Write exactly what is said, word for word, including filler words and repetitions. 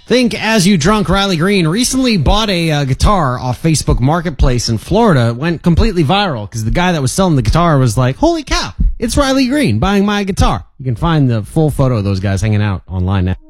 Think As You Drunk. Riley Green recently bought a uh, guitar off Facebook Marketplace in Florida. It went completely viral because the guy that was selling the guitar was like, holy cow, it's Riley Green buying my guitar. You can find the full photo of those guys hanging out online now.